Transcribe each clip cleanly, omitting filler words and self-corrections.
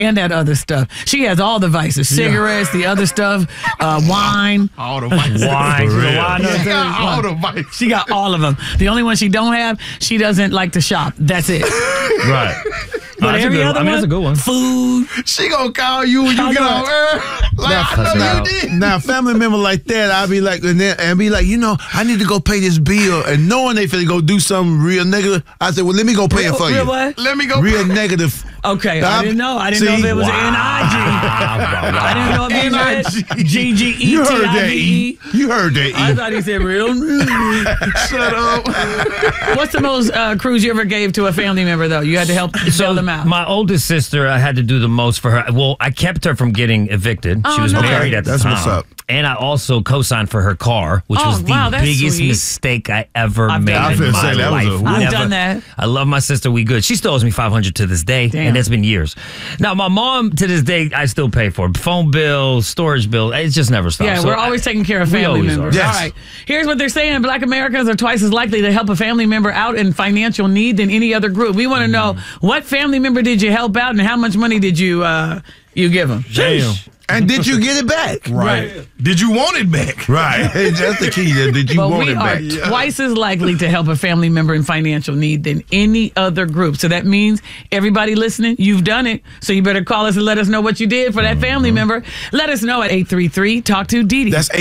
And that other stuff. She has all the vices. Cigarettes, the other stuff, wine. All the vices. Wine. She got all the vices. She got all of them. The only one she don't have, she doesn't like to shop. That's it. Right. But every other one, that's a good one. Food. She gonna call you when you get on earth. Like, I know you did. Now, family member like that, I'll be like, and be like, I need to go pay this bill. And knowing they finna go do something real negative, I said, well, let me go pay it for you. Real what? Let me go. Real negative. Okay, I didn't know. I didn't know if it was an N-I-G. I didn't know if it was G-G-E-T-I-V-E. You heard that, E. You heard that, E. I thought he said real. Shut up. What's the most cruise you ever gave to a family member, though? You had to help bail them out. My oldest sister, I had to do the most for her. Well, I kept her from getting evicted. She was married at the time. That's what's up. And I also co-signed for her car, which was the biggest mistake I ever made in my life. I've done that. I love my sister. We good. She still owes me $500 to this day, and it's been years. Now, my mom, to this day, I still pay for phone bill, storage bill. It just never stops. Yeah, So we're always taking care of family members. Yes. All right. Here's what they're saying. Black Americans are twice as likely to help a family member out in financial need than any other group. We want to know, what family member did you help out and how much money did you give them? Damn. And did you get it back? Right. Did you want it back? Right. That's the key. Did you want it back? We are twice as likely to help a family member in financial need than any other group. So that means everybody listening, you've done it. So you better call us and let us know what you did for that family member. Let us know at 833-TALK-TO-DD. That's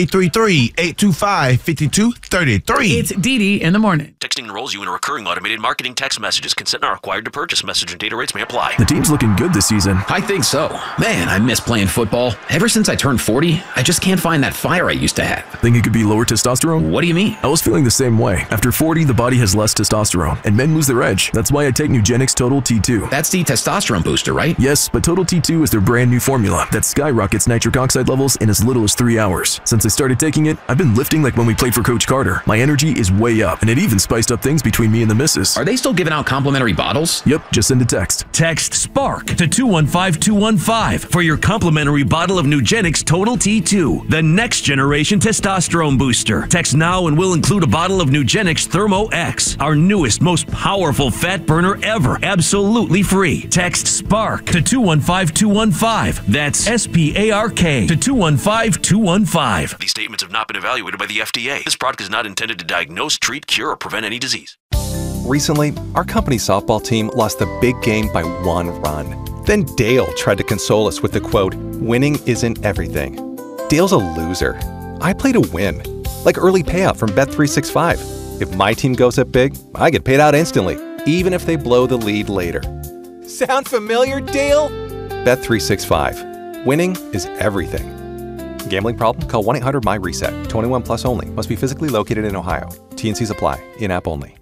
833-825-5233. It's DD in the morning. Texting enrolls you in a recurring automated marketing text messages. Consent not required to purchase. Message and data rates may apply. The team's looking good this season. I think so. Man, I miss playing football. Ever since I turned 40, I just can't find that fire I used to have. Think it could be lower testosterone? What do you mean? I was feeling the same way. After 40, the body has less testosterone, and men lose their edge. That's why I take Nugenix Total T2. That's the testosterone booster, right? Yes, but Total T2 is their brand new formula that skyrockets nitric oxide levels in as little as 3 hours. Since I started taking it, I've been lifting like when we played for Coach Carter. My energy is way up, and it even spiced up things between me and the missus. Are they still giving out complimentary bottles? Yep, just send a text. Text SPARK to 215-215 for your complimentary bottle of Nugenix Total T2, the next generation testosterone booster. Text now and we'll include a bottle of Nugenix Thermo X, our newest, most powerful fat burner ever, absolutely free. Text SPARK to 215-215. That's SPARK to 215-215. These statements have not been evaluated by the FDA. This product is not intended to diagnose, treat, cure, or prevent any disease. Recently, our company's softball team lost the big game by 1 run. Then Dale tried to console us with the quote, "Winning isn't everything." Dale's a loser. I play to win, like early payout from Bet365. If my team goes up big, I get paid out instantly, even if they blow the lead later. Sound familiar, Dale? Bet365. Winning is everything. Gambling problem? Call 1-800-MY-RESET. 21 plus only. Must be physically located in Ohio. T&Cs apply. In-app only.